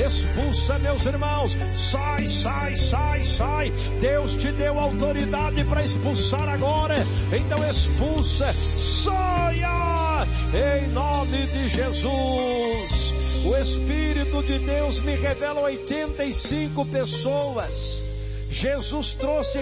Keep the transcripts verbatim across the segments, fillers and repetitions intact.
expulsa, meus irmãos, sai, sai, sai, sai. Deus te deu autoridade para expulsar agora, então expulsa, saia, em nome de Jesus. O Espírito de Deus me revela oitenta e cinco pessoas. Jesus trouxe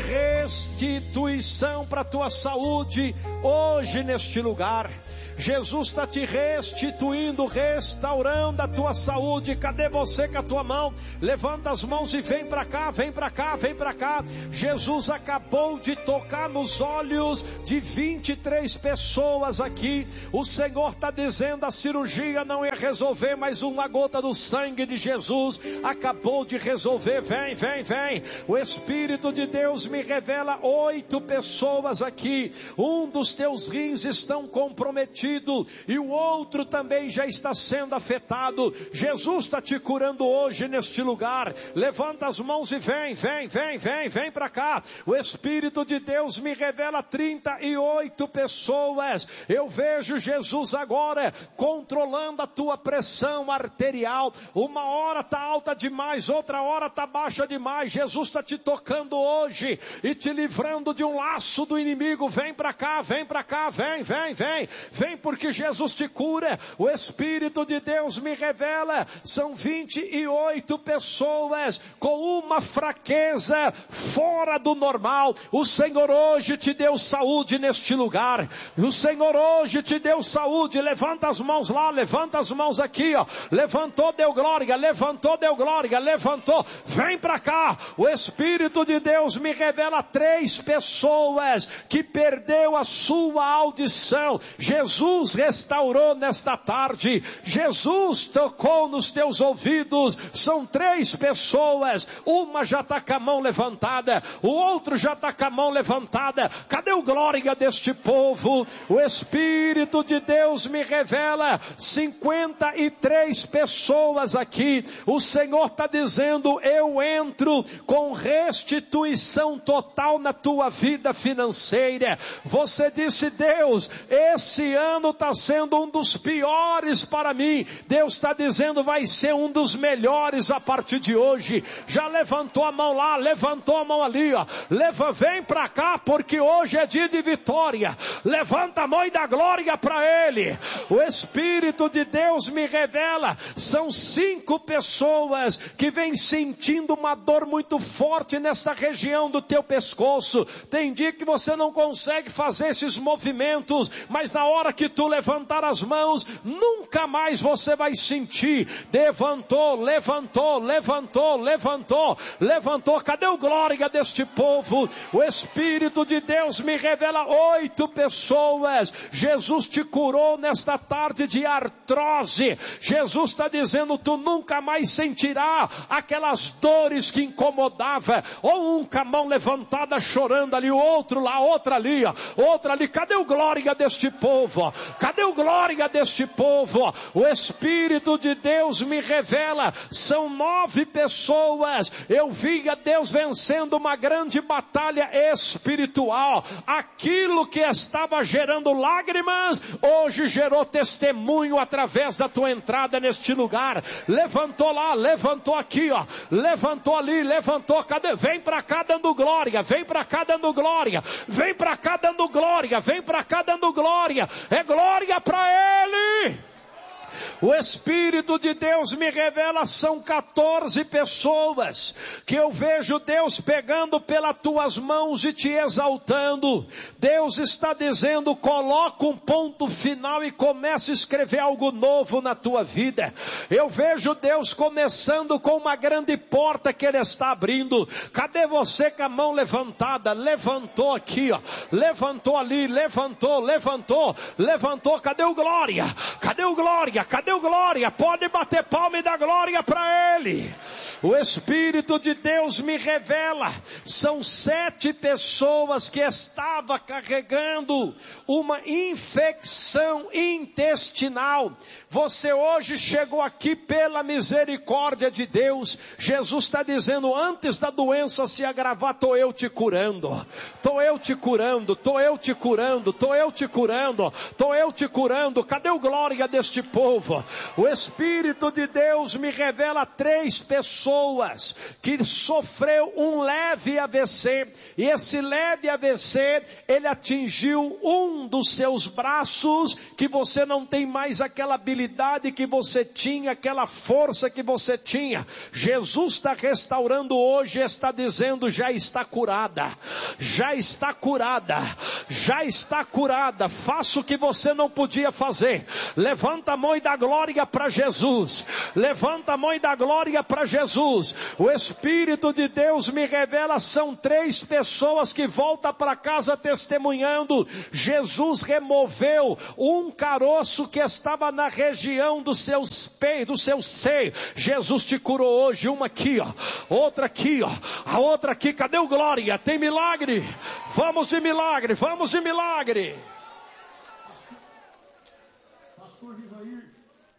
restituição para a tua saúde hoje neste lugar. Jesus está te restituindo, restaurando a tua saúde. Cadê você com a tua mão? Levanta as mãos e vem para cá, vem para cá, vem para cá. Jesus acabou de tocar nos olhos de vinte e três pessoas aqui. O Senhor está dizendo, a cirurgia não ia resolver, mas uma gota do sangue de Jesus acabou de resolver. Vem, vem, vem. O Espírito de Deus me revela oito pessoas aqui. Um dos teus rins estão comprometidos e o outro também já está sendo afetado. Jesus está te curando hoje neste lugar. Levanta as mãos e vem, vem, vem, vem, vem para cá. O Espírito de Deus me revela trinta e oito pessoas. Eu vejo Jesus agora controlando a tua pressão arterial. Uma hora está alta demais, outra hora está baixa demais. Jesus está te tocando hoje e te livrando de um laço do inimigo. Vem para cá, vem para cá, vem, vem, vem, vem, porque Jesus te cura. O Espírito de Deus me revela, são vinte e oito pessoas com uma fraqueza fora do normal. O Senhor hoje te deu saúde neste lugar. O Senhor hoje te deu saúde. Levanta as mãos lá, levanta as mãos aqui, ó. Levantou, deu glória, levantou, deu glória, levantou. Vem para cá. O Espírito de Deus me revela três pessoas que perdeu a sua audição. Jesus restaurou nesta tarde. Jesus tocou nos teus ouvidos. São três pessoas. Uma já está com a mão levantada, o outro já está com a mão levantada. Cadê o glória deste povo? O Espírito de Deus me revela cinquenta e três pessoas aqui. O Senhor está dizendo, eu entro com restituição total na tua vida financeira. Você disse, Deus, esse ano está sendo um dos piores para mim. Deus está dizendo, vai ser um dos melhores a partir de hoje. Já levantou a mão lá, levantou a mão ali, ó. Leva, vem para cá, porque hoje é dia de vitória. Levanta a mão e dá glória para Ele. O Espírito de Deus me revela, são cinco pessoas que vêm sentindo uma dor muito forte nessa região do teu pescoço. Tem dia que você não consegue fazer esses movimentos, mas na hora que tu levantar as mãos, nunca mais você vai sentir. Levantou, levantou, levantou, levantou, levantou. Cadê o glória deste povo? O Espírito de Deus me revela oito pessoas. Jesus te curou nesta tarde de artrose. Jesus está dizendo, tu nunca mais sentirá aquelas dores que incomodava. Ou um com a mão levantada chorando ali, o outro lá, outra ali, ó, outra ali. Cadê o glória deste povo? Cadê o glória deste povo? O Espírito de Deus me revela, são nove pessoas. Eu vi a Deus vencendo uma grande batalha espiritual. Aquilo que estava gerando lágrimas, hoje gerou testemunho através da tua entrada neste lugar. Levantou lá, levantou aqui, ó, levantou ali, levantou. Cadê? Vem para cá dando glória, vem para cá dando glória, vem para cá dando glória, vem para cá dando glória. É glória para Ele. O Espírito de Deus me revela, são quatorze pessoas que eu vejo Deus pegando pelas tuas mãos e te exaltando. Deus está dizendo, coloca um ponto final e comece a escrever algo novo na tua vida. Eu vejo Deus começando com uma grande porta que Ele está abrindo. Cadê você com a mão levantada? Levantou aqui, ó. Levantou ali, levantou, levantou, levantou. Cadê o glória? Cadê o glória? Cadê o glória? Pode bater palma e dar glória para Ele. O Espírito de Deus me revela, são sete pessoas que estavam carregando uma infecção intestinal. Você hoje chegou aqui pela misericórdia de Deus. Jesus está dizendo, antes da doença se agravar, estou eu te curando. Estou eu te curando, estou eu te curando, estou eu te curando, estou eu te curando. Cadê o glória deste povo? novo. O Espírito de Deus me revela três pessoas que sofreu um leve A V C, e esse leve A V C, ele atingiu um dos seus braços, que você não tem mais aquela habilidade que você tinha, aquela força que você tinha. Jesus está restaurando hoje, está dizendo, já está curada, já está curada, já está curada. Faça o que você não podia fazer. Levanta a mão e dá glória para Jesus. Levanta a mão e dá glória para Jesus. O Espírito de Deus me revela, são três pessoas que voltam para casa testemunhando. Jesus removeu um caroço que estava na região dos seus peitos, do seu seio. Jesus te curou hoje. Uma aqui, ó, outra aqui, ó, a outra aqui. Cadê o glória? Tem milagre? Vamos de milagre, vamos de milagre. Pastor Rivair,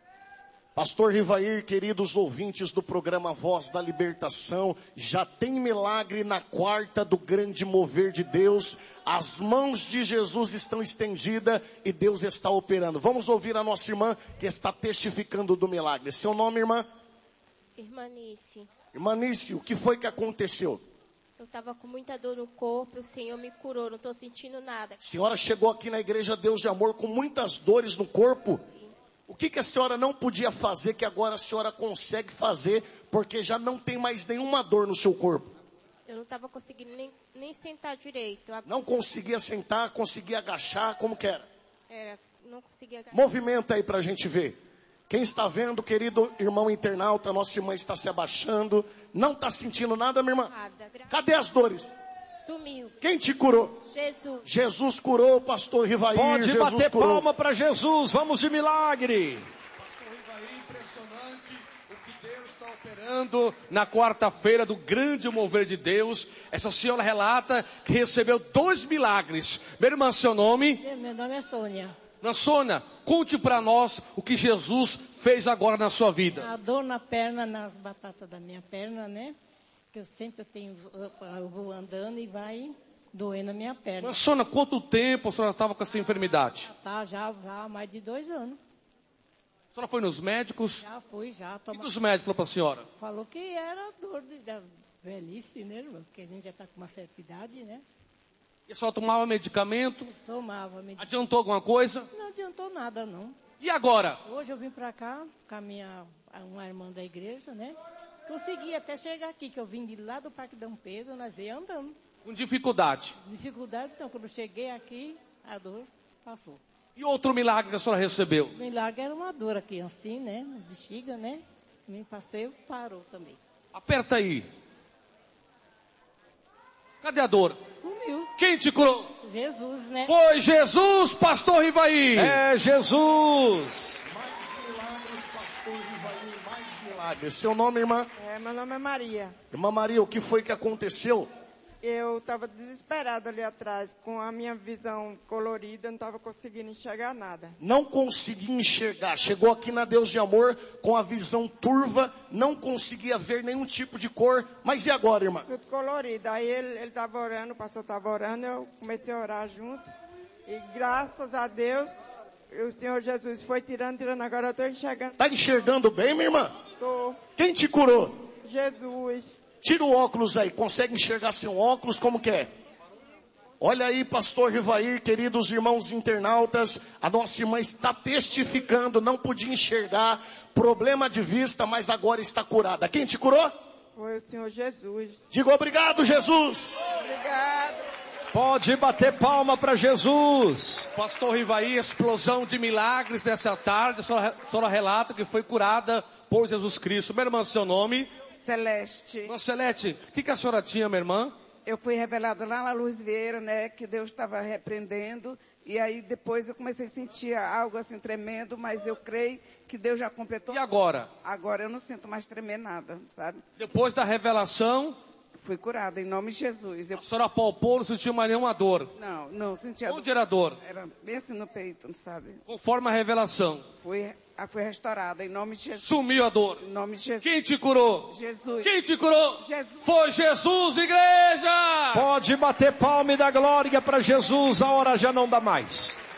Pastor Rivair, queridos ouvintes do programa Voz da Libertação, já tem milagre na quarta do grande mover de Deus. As mãos de Jesus estão estendidas e Deus está operando. Vamos ouvir a nossa irmã que está testificando do milagre. Seu nome, irmã? Irmã Nice. Irmã Nice, o que foi que aconteceu? Eu estava com muita dor no corpo, o Senhor me curou, não estou sentindo nada. A senhora chegou aqui na Igreja Deus de Amor com muitas dores no corpo. O que, que a senhora não podia fazer que agora a senhora consegue fazer, porque já não tem mais nenhuma dor no seu corpo? Eu não estava conseguindo nem, nem sentar direito. A... Não conseguia sentar, conseguia agachar, como que era? Era, não conseguia agachar. Movimenta aí pra gente ver. Quem está vendo, querido irmão internauta, nossa irmã está se abaixando. Não está sentindo nada, minha irmã? Nada, gra... Cadê as dores? Sumiu. Quem te curou? Jesus. Jesus curou, pastor Rivair. Pode Jesus bater curou. palma para Jesus, vamos de milagre. Pastor Rivair, impressionante o que Deus está operando na quarta-feira do grande mover de Deus. Essa senhora relata que recebeu dois milagres. Minha irmã, seu nome? Meu nome é Sônia. Dona Sônia, conte para nós o que Jesus fez agora na sua vida. A dor na perna, nas batatas da minha perna, né? Que eu sempre tenho, eu vou andando e vai doendo a minha perna. Dona Sônia, quanto tempo a senhora estava com essa enfermidade? Tá, já, já há mais de dois anos. A senhora foi nos médicos? Já fui, já. O Toma... que os médicos falaram para a senhora? Falou que era dor de, da velhice, né, irmão? Porque a gente já está com uma certa idade, né? E a senhora tomava medicamento? Tomava medicamento. Adiantou alguma coisa? Não adiantou nada, não. E agora? Hoje eu vim pra cá com a minha, uma irmã da igreja, né? Consegui até chegar aqui, que eu vim de lá do Parque Dom Pedro, nós veio andando. Com dificuldade. Dificuldade, então, quando eu cheguei aqui, a dor passou. E outro milagre que a senhora recebeu? O milagre era uma dor aqui, assim, né? Na bexiga, né? Me passei, parou também. Aperta aí. Cadê a dor? Sumiu. Quem te curou? Jesus, né? Foi Jesus, pastor Rivair. É Jesus. Mais milagres, pastor Rivair, mais milagres. Seu nome, irmã? É, meu nome é Maria. Irmã Maria, o que foi que aconteceu? Eu estava desesperada ali atrás, com a minha visão colorida, não estava conseguindo enxergar nada. Não conseguia enxergar. Chegou aqui na Deus de Amor com a visão turva, não conseguia ver nenhum tipo de cor. Mas e agora, irmã? Tudo colorido. Aí ele estava orando, o pastor estava orando, eu comecei a orar junto. E graças a Deus, o Senhor Jesus foi tirando, tirando. Agora eu estou enxergando. Tá enxergando bem, minha irmã? Tô. Quem te curou? Jesus. Tira o óculos aí. Consegue enxergar sem óculos? Como que é? Olha aí, pastor Rivair, queridos irmãos internautas, a nossa irmã está testificando, não podia enxergar, problema de vista, mas agora está curada. Quem te curou? Foi o Senhor Jesus. Diga obrigado, Jesus. Obrigado. Pode bater palma para Jesus. Pastor Rivair, explosão de milagres nessa tarde. A senhora, a senhora relata que foi curada por Jesus Cristo. Minha irmã, seu nome? Celeste. Irmã Celeste, o que, que a senhora tinha, minha irmã? Eu fui revelado lá na Luz Vieira, né, que Deus estava repreendendo, e aí depois eu comecei a sentir algo assim tremendo, mas eu creio que Deus já completou. E agora? Agora eu não sinto mais tremer nada, sabe? Depois da revelação, fui curada em nome de Jesus. Eu... a senhora palpou, não sentiu mais nenhuma dor? Não, não sentia dor. Onde era dor? Era bem assim no peito, sabe? Conforme a revelação. Fui, fui restaurada em nome de Jesus. Sumiu a dor. Em nome de Jesus. Quem te curou? Jesus. Quem te curou? Jesus. Foi Jesus, igreja! Pode bater palma e dar glória para Jesus, a hora já não dá mais.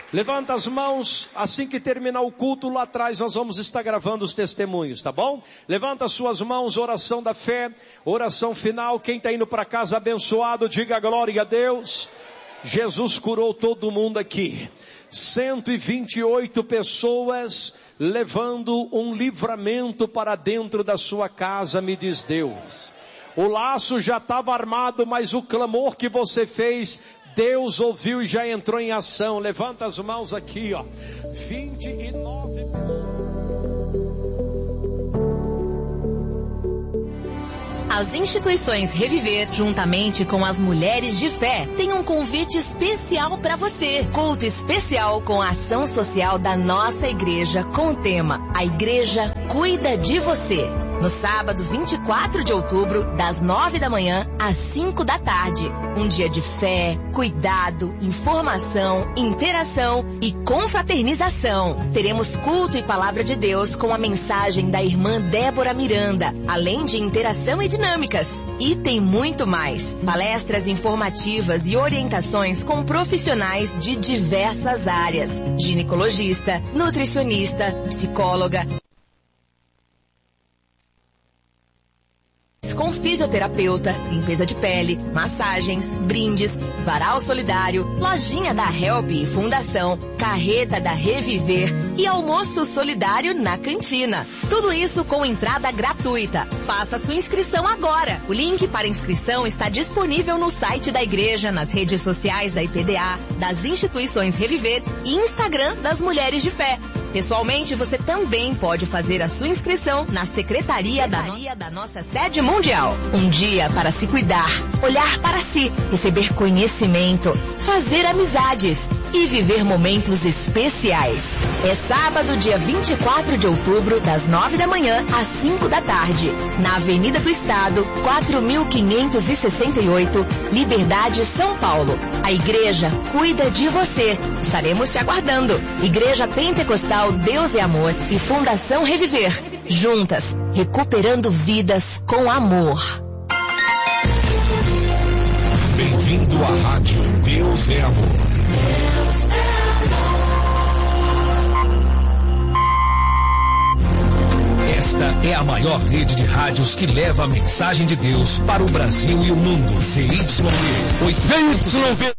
Levanta as mãos, assim que terminar o culto lá atrás nós vamos estar gravando os testemunhos, tá bom? Levanta as suas mãos, oração da fé, oração final. Quem está indo para casa abençoado, diga glória a Deus. Jesus curou todo mundo aqui. cento e vinte e oito pessoas levando um livramento para dentro da sua casa, me diz Deus. O laço já estava armado, mas o clamor que você fez, Deus ouviu e já entrou em ação. Levanta as mãos aqui, ó. vinte e nove pessoas. As instituições Reviver, juntamente com as Mulheres de Fé, têm um convite especial para você. Culto especial com a ação social da nossa igreja com o tema A Igreja Cuida de Você. No sábado vinte e quatro de outubro, das nove da manhã às cinco da tarde. Um dia de fé, cuidado, informação, interação e confraternização. Teremos culto e palavra de Deus com a mensagem da irmã Débora Miranda, além de interação e dinâmicas. E tem muito mais. Palestras informativas e orientações com profissionais de diversas áreas. Ginecologista, nutricionista, psicóloga, com fisioterapeuta, limpeza de pele, massagens, brindes, varal solidário, lojinha da Help e Fundação, carreta da Reviver e almoço solidário na cantina. Tudo isso com entrada gratuita. Faça sua inscrição agora. O link para inscrição está disponível no site da igreja, nas redes sociais da I P D A, das instituições Reviver e Instagram das Mulheres de Fé. Pessoalmente, você também pode fazer a sua inscrição na secretaria da, no... da nossa sede mundial. Um dia para se cuidar, olhar para si, receber conhecimento, fazer amizades e viver momentos especiais. É sábado, dia vinte e quatro de outubro, das nove da manhã às cinco da tarde, na Avenida do Estado, quatro mil quinhentos e sessenta e oito, Liberdade, São Paulo. A igreja cuida de você. Estaremos te aguardando. Igreja Pentecostal Deus é Amor e Fundação Reviver. Juntas, recuperando vidas com amor. Bem-vindo à rádio Deus é Amor. Esta é a maior rede de rádios que leva a mensagem de Deus para o Brasil e o mundo. C Y V oitocentos e noventa